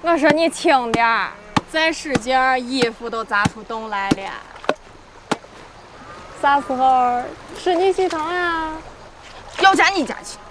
我说你轻点儿，再使劲儿，衣服都砸出洞来了。 啥时候是你心疼呀？ 要价你家去。